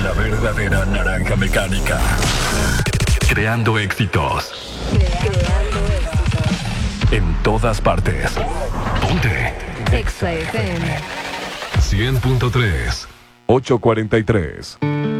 La verdadera naranja mecánica. Creando éxitos. En todas partes. Ponte. Exa FM 100.3. 8:43.